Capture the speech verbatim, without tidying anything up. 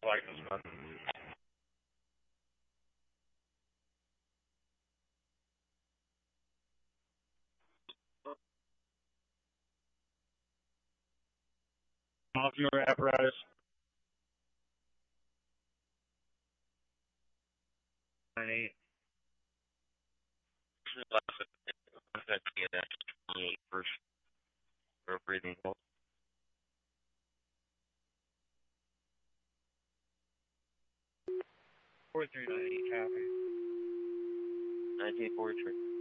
like this one. Off your apparatus. Nine eight. First breathing. Four three nine eight copy. Nineteen forty three.